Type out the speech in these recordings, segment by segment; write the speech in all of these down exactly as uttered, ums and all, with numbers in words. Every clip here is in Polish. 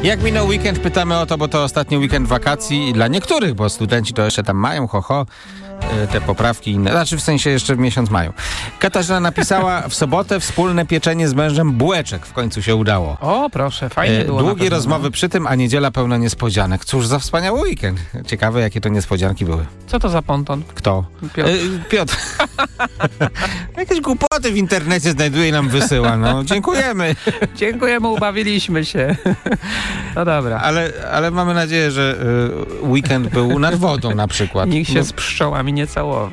Jak minął weekend? Pytamy o to, bo to ostatni weekend wakacji dla niektórych, bo studenci to jeszcze tam mają, ho, ho, te poprawki inne. Znaczy w sensie jeszcze miesiąc mają. Katarzyna napisała w sobotę wspólne pieczenie z mężem bułeczek. W końcu się udało. O, proszę, fajnie e, było. Długie rozmowy przy tym, a niedziela pełna niespodzianek. Cóż za wspaniały weekend. Ciekawe, jakie to niespodzianki były. Co to za ponton? Kto? Piotr. E, Piotr. Jakieś głupoty w internecie znajduje i nam wysyła. No, dziękujemy. Dziękujemy, ubawiliśmy się. No dobra. Ale, ale mamy nadzieję, że y, weekend był nad wodą na przykład. Nikt się no. z pszczołami nie całował.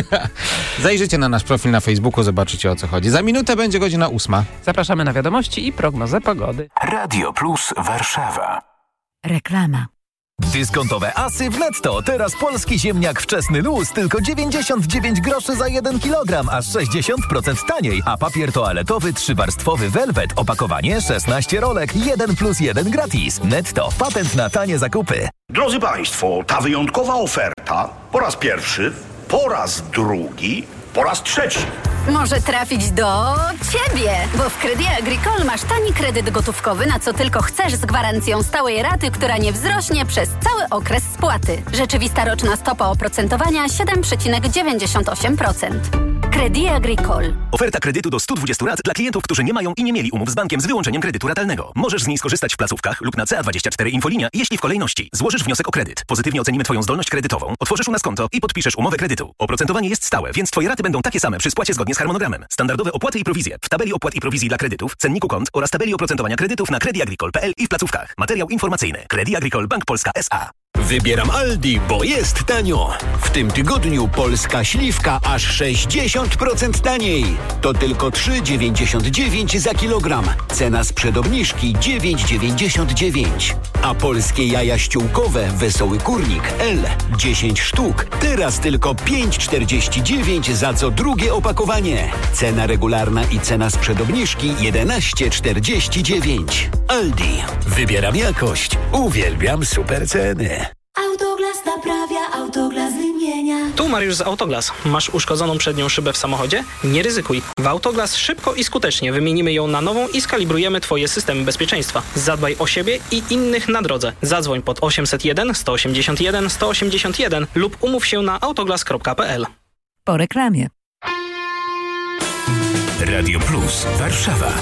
Zajrzyjcie na nasz profil na Facebooku, zobaczycie, o co chodzi. Za minutę będzie godzina ósma. Zapraszamy na wiadomości i prognozę pogody. Radio Plus Warszawa. Reklama. Dyskontowe asy w Netto. Teraz polski ziemniak wczesny luz tylko dziewięćdziesiąt dziewięć groszy za jeden kilogram, aż sześćdziesiąt procent taniej. A papier toaletowy trzywarstwowy Velvet, opakowanie szesnaście rolek, jeden plus jeden gratis. Netto. Patent na tanie zakupy. Drodzy Państwo, ta wyjątkowa oferta po raz pierwszy, po raz drugi, po raz trzeci. Może trafić do ciebie, bo w Crédit Agricole masz tani kredyt gotówkowy na co tylko chcesz z gwarancją stałej raty, która nie wzrośnie przez cały okres spłaty. Rzeczywista roczna stopa oprocentowania siedem przecinek dziewięćdziesiąt osiem procent. Crédit Agricole. Oferta kredytu do stu dwudziestu rat dla klientów, którzy nie mają i nie mieli umów z bankiem z wyłączeniem kredytu ratalnego. Możesz z niej skorzystać w placówkach lub na C A dwadzieścia cztery Infolinia, jeśli w kolejności złożysz wniosek o kredyt. Pozytywnie ocenimy Twoją zdolność kredytową, otworzysz u nas konto i podpiszesz umowę kredytu. Oprocentowanie jest stałe, więc Twoje raty będą takie same przy spłacie zgodnie z harmonogramem. Standardowe opłaty i prowizje w tabeli opłat i prowizji dla kredytów, cenniku kont oraz tabeli oprocentowania kredytów na crédit agricole kropka p l i w placówkach. Materiał informacyjny. Crédit Agricole Bank Polska S A. Wybieram Aldi, bo jest tanio. W tym tygodniu polska śliwka aż sześćdziesiąt procent taniej. To tylko trzy dziewięćdziesiąt dziewięć za kilogram. Cena sprzed obniżki dziewięć dziewięćdziesiąt dziewięć. A polskie jaja ściółkowe Wesoły Kurnik L dziesięć sztuk. Teraz tylko pięć czterdzieści dziewięć za co drugie opakowanie. Cena regularna i cena sprzed obniżki jedenaście czterdzieści dziewięć. Aldi. Wybieram jakość. Uwielbiam super ceny. Autoglas naprawia, Autoglas wymienia. Tu Mariusz z Autoglas. Masz uszkodzoną przednią szybę w samochodzie? Nie ryzykuj. W Autoglas szybko i skutecznie wymienimy ją na nową i skalibrujemy Twoje systemy bezpieczeństwa. Zadbaj o siebie i innych na drodze. Zadzwoń pod osiemset jeden sto osiemdziesiąt jeden sto osiemdziesiąt jeden lub umów się na autoglas kropka p l. Po reklamie. Radio Plus Warszawa.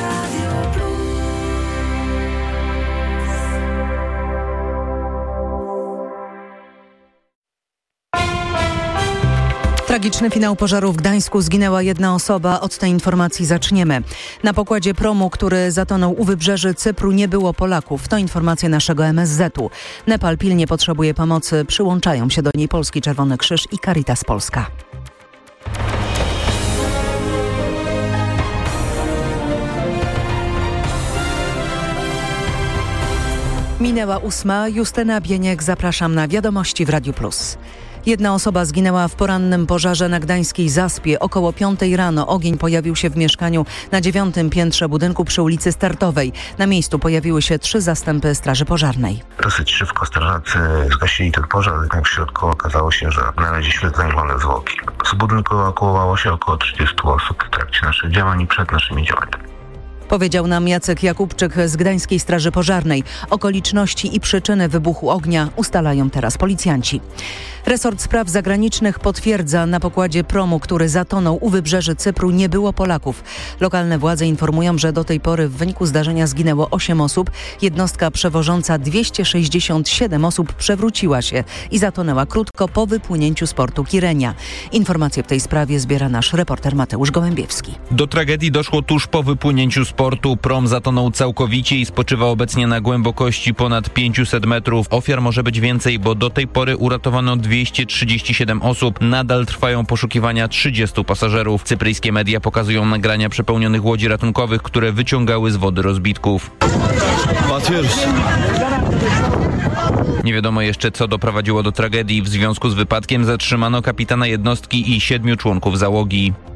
Tragiczny finał pożaru w Gdańsku. Zginęła jedna osoba. Od tej informacji zaczniemy. Na pokładzie promu, który zatonął u wybrzeży Cypru, nie było Polaków. To informacje naszego M S Z u. Nepal pilnie potrzebuje pomocy. Przyłączają się do niej Polski Czerwony Krzyż i Caritas Polska. Minęła ósma. Justyna Bieniek, zapraszam na wiadomości w Radiu Plus. Jedna osoba zginęła w porannym pożarze na gdańskiej Zaspie. Około piątej rano ogień pojawił się w mieszkaniu na dziewiątym piętrze budynku przy ulicy Startowej. Na miejscu pojawiły się trzy zastępy straży pożarnej. Dosyć szybko strażacy zgasili ten pożar, jednak w środku okazało się, że znaleźliśmy zaniechane zwłoki. Z budynku ewakuowało się około trzydziestu osób w trakcie naszych działań i przed naszymi działaniami. Powiedział nam Jacek Jakubczyk z Gdańskiej Straży Pożarnej. Okoliczności i przyczyny wybuchu ognia ustalają teraz policjanci. Resort Spraw Zagranicznych potwierdza, na pokładzie promu, który zatonął u wybrzeży Cypru, nie było Polaków. Lokalne władze informują, że do tej pory w wyniku zdarzenia zginęło osiem osób. Jednostka przewożąca dwieście sześćdziesiąt siedem osób przewróciła się i zatonęła krótko po wypłynięciu z portu Kirenia. Informacje w tej sprawie zbiera nasz reporter Mateusz Gołębiewski. Do tragedii doszło tuż po wypłynięciu z portu. Prom zatonął całkowicie i spoczywa obecnie na głębokości ponad pięćset metrów. Ofiar może być więcej, bo do tej pory uratowano dwieście trzydzieści siedem osób. Nadal trwają poszukiwania trzydziestu pasażerów. Cypryjskie media pokazują nagrania przepełnionych łodzi ratunkowych, które wyciągały z wody rozbitków. Nie wiadomo jeszcze, co doprowadziło do tragedii. W związku z wypadkiem zatrzymano kapitana jednostki i siedmiu członków załogi.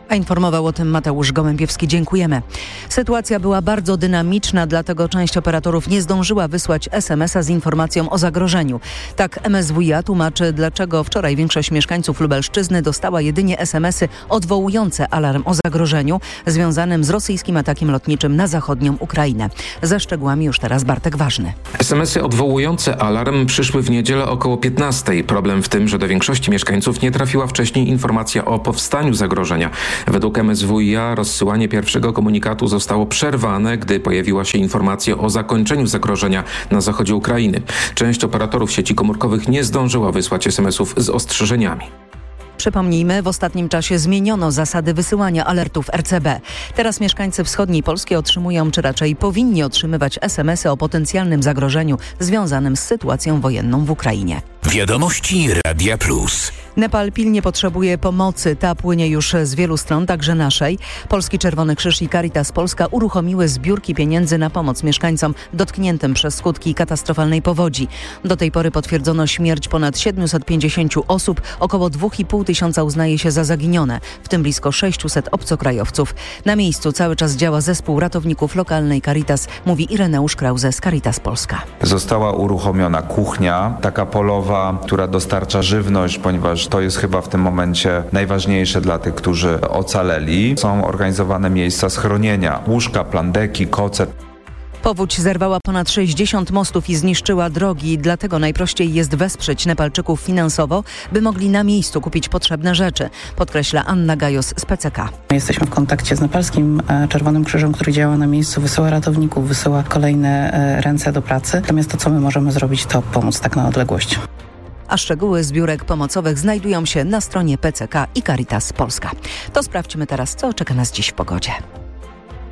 A informował o tym Mateusz Gołębiewski. Dziękujemy. Sytuacja była bardzo dynamiczna, dlatego część operatorów nie zdążyła wysłać es em es a z informacją o zagrożeniu. Tak em es wuj a tłumaczy, dlaczego wczoraj większość mieszkańców Lubelszczyzny dostała jedynie es em esy odwołujące alarm o zagrożeniu związanym z rosyjskim atakiem lotniczym na zachodnią Ukrainę. Ze szczegółami już teraz Bartek Ważny. es em esy odwołujące alarm przyszły w niedzielę około piętnastej. Problem w tym, że do większości mieszkańców nie trafiła wcześniej informacja o powstaniu zagrożenia. Według em es wuj a rozsyłanie pierwszego komunikatu zostało przerwane, gdy pojawiła się informacja o zakończeniu zagrożenia na zachodzie Ukrainy. Część operatorów sieci komórkowych nie zdążyła wysłać es em esów z ostrzeżeniami. Przypomnijmy, w ostatnim czasie zmieniono zasady wysyłania alertów er ce be. Teraz mieszkańcy wschodniej Polski otrzymują, czy raczej powinni otrzymywać es em esy o potencjalnym zagrożeniu związanym z sytuacją wojenną w Ukrainie. Wiadomości Radia Plus. Nepal pilnie potrzebuje pomocy. Ta płynie już z wielu stron, także naszej. Polski Czerwony Krzyż i Caritas Polska uruchomiły zbiórki pieniędzy na pomoc mieszkańcom dotkniętym przez skutki katastrofalnej powodzi. Do tej pory potwierdzono śmierć ponad siedemset pięćdziesiąt osób. Około dwa i pół tysiąca uznaje się za zaginione, w tym blisko sześćset obcokrajowców. Na miejscu cały czas działa zespół ratowników lokalnej Caritas, mówi Ireneusz Krause z Caritas Polska. Została uruchomiona kuchnia, taka polowa, która dostarcza żywność, ponieważ to jest chyba w tym momencie najważniejsze dla tych, którzy ocaleli. Są organizowane miejsca schronienia, łóżka, plandeki, koce. Powódź zerwała ponad sześćdziesiąt mostów i zniszczyła drogi, dlatego najprościej jest wesprzeć Nepalczyków finansowo, by mogli na miejscu kupić potrzebne rzeczy, podkreśla Anna Gajos z pe ce ka. Jesteśmy w kontakcie z Nepalskim Czerwonym Krzyżem, który działa na miejscu, wysyła ratowników, wysyła kolejne ręce do pracy. Natomiast to, co my możemy zrobić, to pomóc tak na odległość. A szczegóły zbiórek pomocowych znajdują się na stronie pe ce ka i Caritas Polska. To sprawdźmy teraz, co czeka nas dziś w pogodzie.